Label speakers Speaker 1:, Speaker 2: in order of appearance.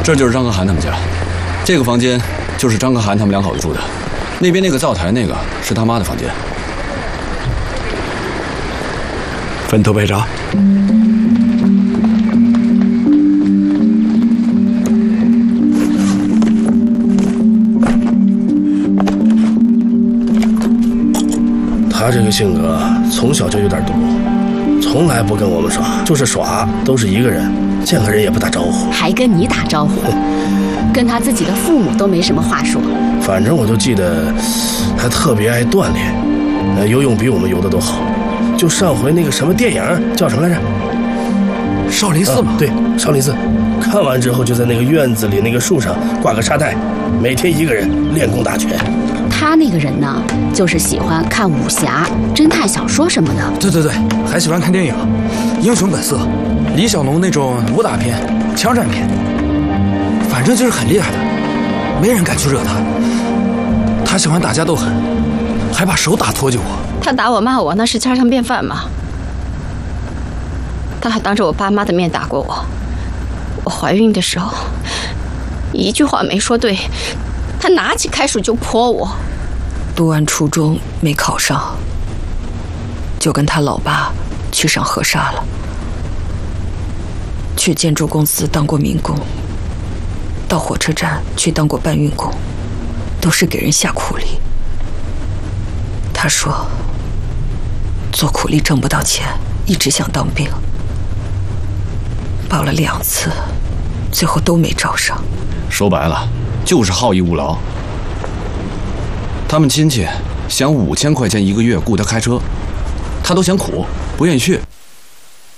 Speaker 1: 这就是张可涵他们家，这个房间就是张可涵他们两口子住的，那边那个灶台那个是他妈的房间。
Speaker 2: 分头排查。
Speaker 3: 他这个性格从小就有点毒，从来不跟我们耍，就是耍都是一个人，见个人也不打招呼，
Speaker 4: 还跟你打招呼，跟他自己的父母都没什么话说。
Speaker 3: 反正我就记得他特别爱锻炼，游泳比我们游的都好。就上回那个什么电影叫什么来着？
Speaker 2: 少林寺嘛。
Speaker 3: 对，少林寺。看完之后就在那个院子里那个树上挂个沙袋，每天一个人练功打拳。
Speaker 4: 他那个人呢，就是喜欢看武侠、侦探小说什么的。
Speaker 2: 对对对，还喜欢看电影，《英雄本色》，李小龙那种武打片、枪战片，反正就是很厉害的，没人敢去惹他。他喜欢打架斗狠，还把手打脱臼过。
Speaker 5: 他打我骂我那是家常便饭嘛。他还当着我爸妈的面打过我。我怀孕的时候，一句话没说对，他拿起开水就泼我。
Speaker 6: 读完初中没考上，就跟他老爸去上河沙了。去建筑公司当过民工，到火车站去当过搬运工，都是给人下苦力。他说做苦力挣不到钱，一直想当兵，报了2次，最后都没招上。
Speaker 1: 说白了就是好逸恶劳。他们亲戚想5000块钱一个月雇他开车，他都嫌苦，不愿意去。